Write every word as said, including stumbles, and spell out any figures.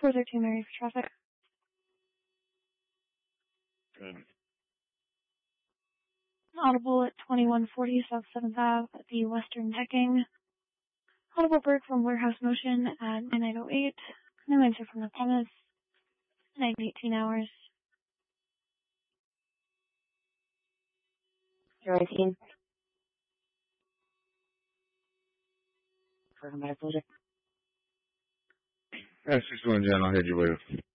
four thirteen Mary for traffic. Good. Audible at twenty-one forty South seventh Avenue at the Western Decking. Audible Bird from Warehouse Motion at nine oh eight. No answer from the premise. nine eighteen hours. zero eighteen. For my project. Yeah, six one, Jen. I'll hit you later.